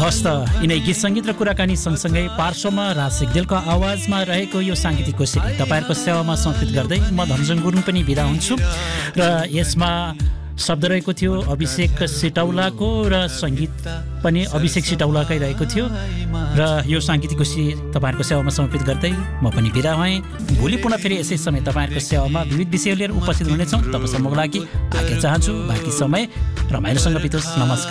हस्त यिनै गीत सङ्गीत र कुराकानी सँगसँगै पार्श्वमा राज सिग्देलको आवाजमा रहेको यो साङ्गीतिक कोसेली तपाईँहरूको सेवामा समर्पित गर्दै म धनजङ गुरुङ पनि बिदा हुन्छु र यसमा शब्द रहेको थियो अभिषेक सिटौलाको र सङ्गीत पनि अभिषेक सिटौलाकै रहेको थियो र यो साङ्गीतिक कोसेली तपाईँहरूको सेवामा समर्पित गर्दै म पनि बिदा भएँ। भोलि पुनः फेरि यसै समय तपाईँहरूको सेवामा विविध विषय लिएर उपस्थित हुनेछौँ। तबसम्मको लागि आज्ञा चाहन्छु। बाँकी समय रमाइलोसँग बितोस्। नमस्कार।